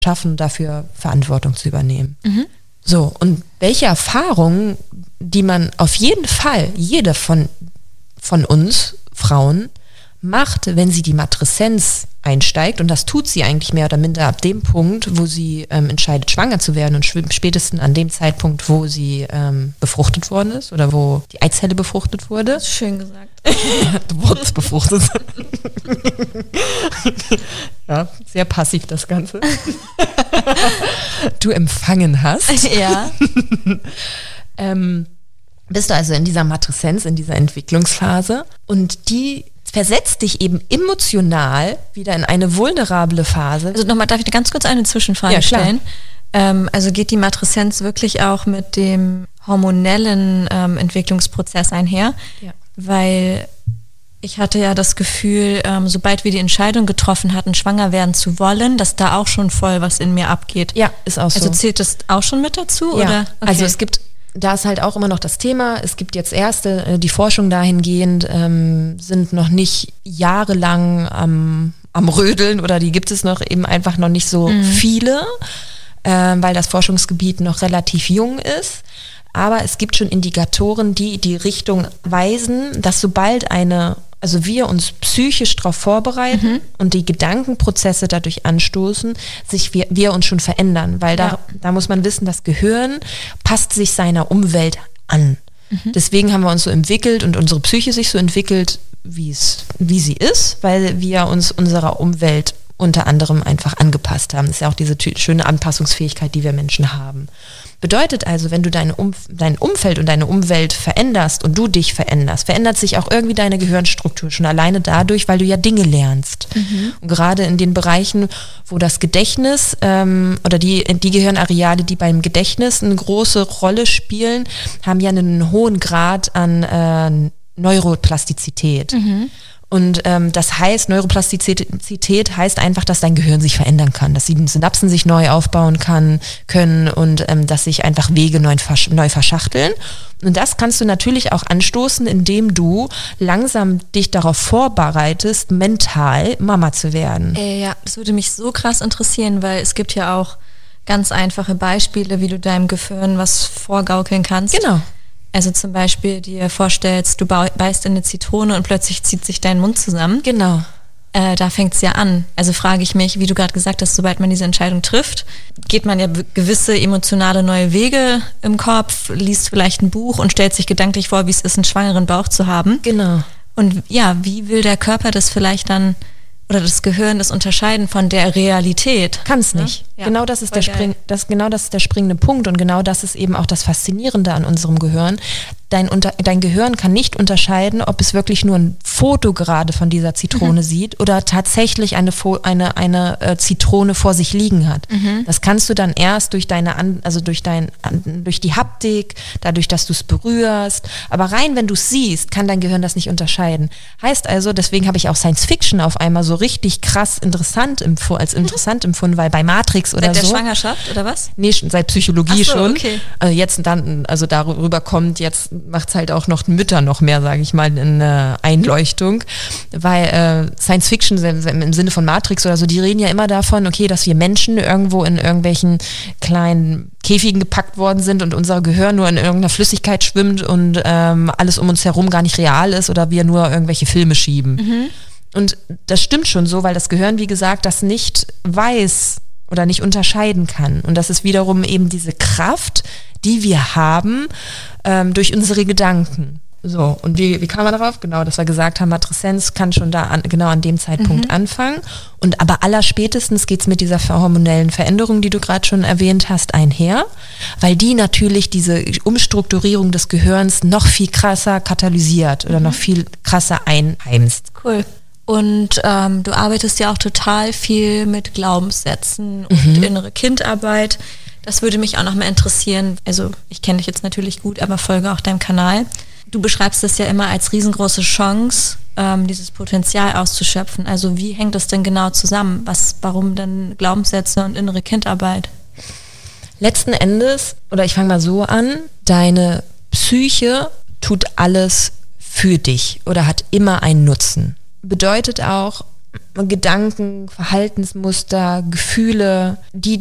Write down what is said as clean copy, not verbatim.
schaffen, dafür Verantwortung zu übernehmen. So, und welche Erfahrungen, die man auf jeden Fall, jede von uns Frauen macht, wenn sie die Matreszenz einsteigt, und das tut sie eigentlich mehr oder minder ab dem Punkt, wo sie entscheidet, schwanger zu werden, und spätestens an dem Zeitpunkt, wo sie befruchtet worden ist oder wo die Eizelle befruchtet wurde. Das ist schön gesagt. Du wurdest befruchtet. Ja, sehr passiv das Ganze. Du empfangen hast. Ja. Bist du also in dieser Matreszenz, in dieser Entwicklungsphase, und die versetzt dich eben emotional wieder in eine vulnerable Phase. Also nochmal, darf ich dir ganz kurz eine Zwischenfrage stellen? Also geht die Matreszenz wirklich auch mit dem hormonellen Entwicklungsprozess einher? Ja. Weil ich hatte ja das Gefühl, sobald wir die Entscheidung getroffen hatten, schwanger werden zu wollen, dass da auch schon voll was in mir abgeht. Ja, ist auch so. Also zählt das auch schon mit dazu? Ja, oder? Okay. Also es gibt, da ist halt auch immer noch das Thema, es gibt jetzt die Forschung dahingehend sind noch nicht jahrelang am Rödeln, oder die gibt es noch eben einfach noch nicht so viele, weil das Forschungsgebiet noch relativ jung ist. Aber es gibt schon Indikatoren, die die Richtung weisen, dass sobald also wir uns psychisch darauf vorbereiten und die Gedankenprozesse dadurch anstoßen, wir uns schon verändern. Weil da muss man wissen, das Gehirn passt sich seiner Umwelt an. Deswegen haben wir uns so entwickelt und unsere Psyche sich so entwickelt, wie sie ist, weil wir uns unserer Umwelt unter anderem einfach angepasst haben. Das ist ja auch diese schöne Anpassungsfähigkeit, die wir Menschen haben. Bedeutet also, wenn du dein Umfeld und deine Umwelt veränderst und du dich veränderst, verändert sich auch irgendwie deine Gehirnstruktur schon alleine dadurch, weil du ja Dinge lernst. Und gerade in den Bereichen, wo das Gedächtnis oder die Gehirnareale, die beim Gedächtnis eine große Rolle spielen, haben ja einen hohen Grad an Neuroplastizität. Und das heißt, Neuroplastizität heißt einfach, dass dein Gehirn sich verändern kann, dass die Synapsen sich neu aufbauen können und dass sich einfach Wege neu verschachteln. Und das kannst du natürlich auch anstoßen, indem du langsam dich darauf vorbereitest, mental Mama zu werden. Ja, das würde mich so krass interessieren, weil es gibt ja auch ganz einfache Beispiele, wie du deinem Gehirn was vorgaukeln kannst. Genau. Also zum Beispiel dir vorstellst, du beißt in eine Zitrone und plötzlich zieht sich dein Mund zusammen. Genau. Da fängt es ja an. Also frage ich mich, wie du gerade gesagt hast, sobald man diese Entscheidung trifft, geht man ja gewisse emotionale neue Wege im Kopf, liest vielleicht ein Buch und stellt sich gedanklich vor, wie es ist, einen schwangeren Bauch zu haben. Genau. Und ja, wie will der Körper das vielleicht dann, oder das Gehirn, das unterscheiden von der Realität? Kann es nicht. Ja? Genau das ist das ist der springende Punkt, und genau das ist eben auch das Faszinierende an unserem Gehirn. Dein Gehirn kann nicht unterscheiden, ob es wirklich nur ein Foto gerade von dieser Zitrone sieht oder tatsächlich eine Zitrone vor sich liegen hat. Das kannst du dann erst durch durch die Haptik, dadurch, dass du es berührst. Aber rein, wenn du es siehst, kann dein Gehirn das nicht unterscheiden. Heißt also, deswegen habe ich auch Science Fiction auf einmal so richtig krass interessant empfunden, weil bei Matrix oder seit so. Seit der Schwangerschaft oder was? Nee, seit Psychologie schon. Okay. Also darüber kommt, jetzt macht es halt auch noch Mütter noch mehr, sage ich mal, in Einleuchtung, weil Science Fiction im Sinne von Matrix oder so, die reden ja immer davon, okay, dass wir Menschen irgendwo in irgendwelchen kleinen Käfigen gepackt worden sind und unser Gehirn nur in irgendeiner Flüssigkeit schwimmt und alles um uns herum gar nicht real ist oder wir nur irgendwelche Filme schieben. Und das stimmt schon so, weil das Gehirn, wie gesagt, das nicht weiß oder nicht unterscheiden kann. Und das ist wiederum eben diese Kraft, die wir haben durch unsere Gedanken. So, und wie kam man darauf? Genau, dass wir gesagt haben, Matreszenz kann schon genau an dem Zeitpunkt anfangen. Und aber allerspätestens geht es mit dieser hormonellen Veränderung, die du gerade schon erwähnt hast, einher, weil die natürlich diese Umstrukturierung des Gehirns noch viel krasser katalysiert oder noch viel krasser einheimst. Cool. Und du arbeitest ja auch total viel mit Glaubenssätzen und innere Kindarbeit. Das würde mich auch noch mal interessieren. Also ich kenne dich jetzt natürlich gut, aber folge auch deinem Kanal. Du beschreibst das ja immer als riesengroße Chance, dieses Potenzial auszuschöpfen. Also wie hängt das denn genau zusammen? Warum denn Glaubenssätze und innere Kindarbeit? Letzten Endes, oder ich fange mal so an, deine Psyche tut alles für dich oder hat immer einen Nutzen. Bedeutet auch, Gedanken, Verhaltensmuster, Gefühle, die